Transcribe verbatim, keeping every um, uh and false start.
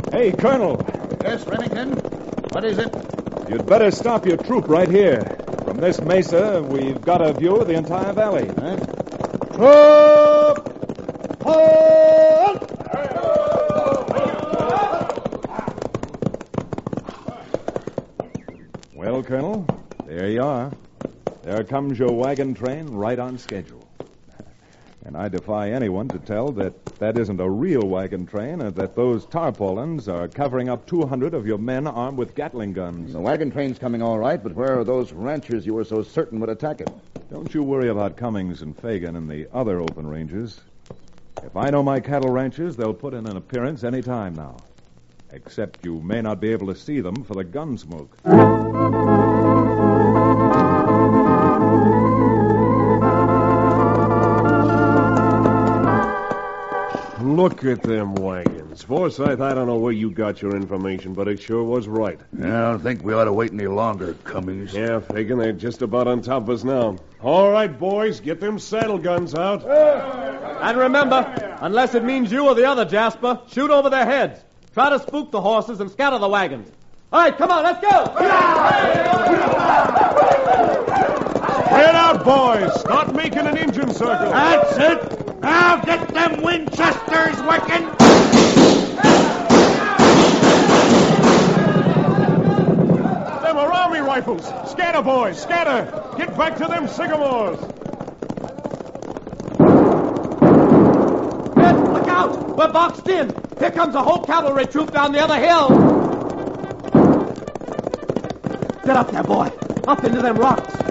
Hey, Colonel. Yes, Remington? What is it? You'd better stop your troop right here. From this mesa, we've got a view of the entire valley. Huh? Troop! Hold! Well, Colonel, there you are. There comes your wagon train right on schedule. And I defy anyone to tell that that isn't a real wagon train and that those tarpaulins are covering up two hundred of your men armed with Gatling guns. The wagon train's coming all right, but where are those ranchers you were so certain would attack it? Don't you worry about Cummings and Fagan and the other open ranges. If I know my cattle ranches, they'll put in an appearance any time now. Except you may not be able to see them for the gun smoke. Look at them wagons. Forsyth, I don't know where you got your information, but it sure was right. Yeah, I don't think we ought to wait any longer, Cummings. Yeah, Fagan, they're just about on top of us now. All right, boys, get them saddle guns out. And remember, unless it means you or the other Jasper, shoot over their heads. Try to spook the horses and scatter the wagons. All right, come on, let's go. Spread out, boys. Start making an engine circle. That's it. Now get them Winchesters working. Them are army rifles. Scatter, boys, scatter. Get back to them sycamores. Ed, look out. We're boxed in. Here comes a whole cavalry troop down the other hill. Get up there, boy. Up into them rocks.